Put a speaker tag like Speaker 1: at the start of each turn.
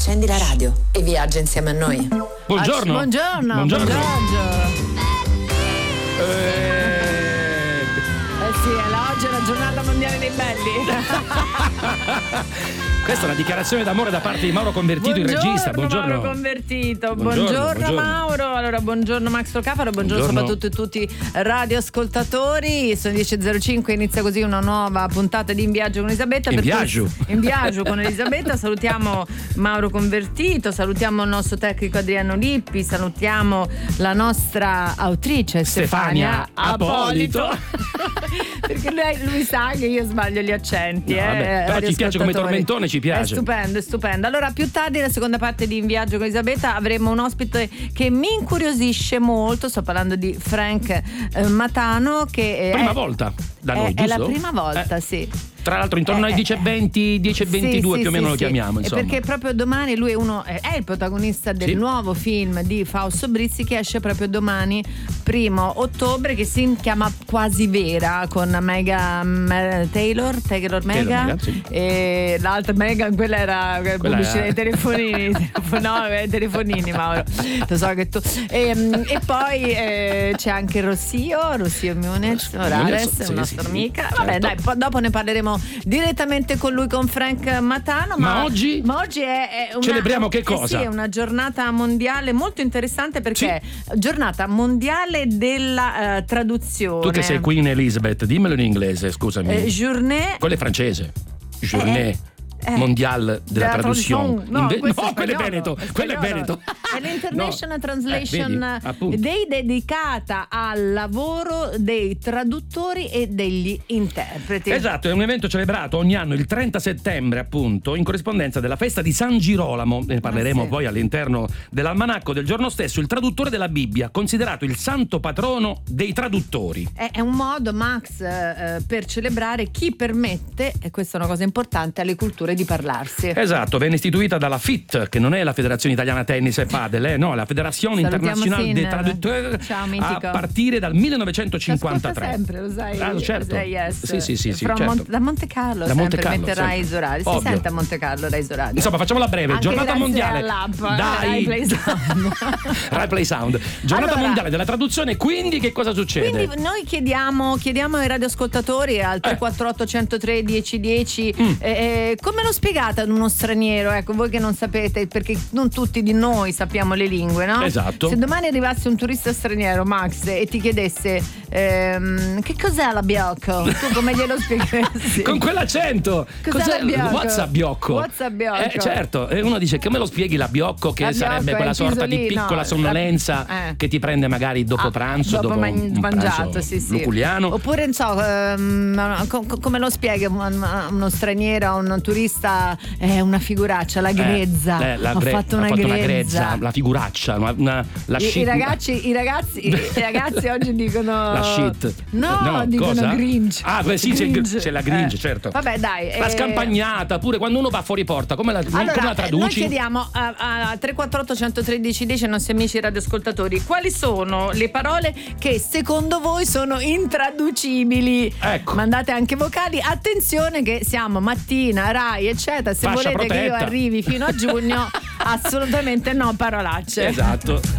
Speaker 1: Accendi la radio e viaggia insieme a noi.
Speaker 2: Buongiorno.
Speaker 3: Buongiorno. Sì, oggi è la giornata mondiale dei belli.
Speaker 2: Questa è una dichiarazione d'amore da parte di Mauro Convertito, il regista. Buongiorno
Speaker 3: Mauro Convertito. Buongiorno Mauro. Allora, buongiorno Max Trocafaro, buongiorno soprattutto a tutti i radioascoltatori. Sono 10.05, inizia così una nuova puntata di In Viaggio con Elisabetta. In Viaggio con Elisabetta. Salutiamo Mauro Convertito, salutiamo il nostro tecnico Adriano Lippi, salutiamo la nostra autrice Stefania Apolito. Perché lui sa che io sbaglio gli accenti.
Speaker 2: Però ti piace come tormentone, ci piace.
Speaker 3: È stupendo. Allora, più tardi, nella seconda parte di In Viaggio con Elisabetta, avremo un ospite che mi incuriosisce molto. Sto parlando di Frank Matano, che
Speaker 2: prima volta da noi, giusto?
Speaker 3: È la prima volta, sì.
Speaker 2: Tra l'altro intorno ai 10:20, 10:22 più o meno lo chiamiamo, insomma.
Speaker 3: Perché proprio domani lui è il protagonista del nuovo film di Fausto Brizzi, che esce proprio domani, 1 ottobre, che si chiama Quasi Vera, con Taylor Mega,
Speaker 2: sì.
Speaker 3: E l'altra Mega, quella era pubblicità dei telefonini. Telefonini, Mauro. Lo so che tu. E poi c'è anche Rossio Munez Morales, nostra amica.
Speaker 2: Certo.
Speaker 3: Vabbè, dai, dopo ne parleremo direttamente con lui, con Frank Matano.
Speaker 2: Ma oggi
Speaker 3: è una,
Speaker 2: celebriamo che cosa?
Speaker 3: Sì, è una giornata mondiale molto interessante, perché è giornata mondiale della traduzione.
Speaker 2: Tu che sei Queen Elizabeth, dimmelo in inglese, scusami.
Speaker 3: Journée.
Speaker 2: Quello è francese. Journée mondiale della traduzione.
Speaker 3: No,
Speaker 2: quello è Veneto.
Speaker 3: È l'International Translation Day, dedicata al lavoro dei traduttori e degli interpreti.
Speaker 2: Esatto, è un evento celebrato ogni anno il 30 settembre, appunto, in corrispondenza della festa di San Girolamo. Ne parleremo poi all'interno dell'almanacco del giorno stesso. Il traduttore della Bibbia, considerato il santo patrono dei traduttori.
Speaker 3: È un modo, Max, per celebrare chi permette, e questa è una cosa importante, alle culture di parlarsi.
Speaker 2: Esatto, venne istituita dalla FIT, che non è la Federazione Italiana Tennis e Padel, no, la Federazione Internazionale dei Traduttori, a partire dal 1953.
Speaker 3: Sempre, lo sai.
Speaker 2: Certo. Sì,
Speaker 3: certo. Da Monte Carlo, metterai Isorali. Si sente a Monte Carlo da Isorali.
Speaker 2: Insomma, facciamola breve.
Speaker 3: Anche
Speaker 2: giornata mondiale. Rai Play Sound. Giornata mondiale della traduzione, quindi che cosa succede?
Speaker 3: Quindi noi chiediamo ai radioascoltatori al 348 103 1010 come lo spiegate ad uno straniero, ecco, voi che non sapete, perché non tutti di noi sappiamo le lingue, no?
Speaker 2: Esatto.
Speaker 3: Se domani arrivasse un turista straniero, Max, e ti chiedesse che cos'è la biocco, tu come glielo spiegheresti?
Speaker 2: Con quell'accento.
Speaker 3: Cos'è la biocco?
Speaker 2: What's a biocco? Certo, e uno dice, come lo spieghi la biocco, che sarebbe quella sorta di piccola sonnolenza che ti prende magari dopo pranzo, dopo
Speaker 3: mangiato,
Speaker 2: pranzo
Speaker 3: sì.
Speaker 2: luculiano.
Speaker 3: Oppure non so, come lo spieghi uno straniero, a un turista, è una figuraccia, la grezza. Ho fatto una grezza,
Speaker 2: la figuraccia,
Speaker 3: I ragazzi oggi dicono
Speaker 2: la shit.
Speaker 3: No, dicono
Speaker 2: cosa?
Speaker 3: Grinch.
Speaker 2: C'è la Grinch, certo.
Speaker 3: Vabbè, dai.
Speaker 2: La scampagnata, pure quando uno va fuori porta, come la traduci?
Speaker 3: Noi chiediamo a 348 113 10 ai nostri amici radioascoltatori quali sono le parole che secondo voi sono intraducibili.
Speaker 2: Ecco.
Speaker 3: Mandate anche vocali. Attenzione che siamo mattina, Rai, eccetera. Se
Speaker 2: Fascia
Speaker 3: volete
Speaker 2: protetta.
Speaker 3: che io arrivi fino a giugno, assolutamente no parolacce.
Speaker 2: Esatto.